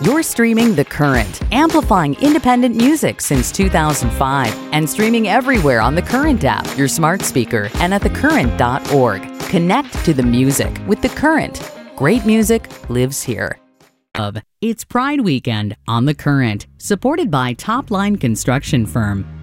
You're streaming The Current, amplifying independent music since 2005 and streaming everywhere on The Current app, your smart speaker, and at thecurrent.org. Connect to the music with The Current. Great music lives here. It's Pride Weekend on The Current, supported by Top Line Construction Firm.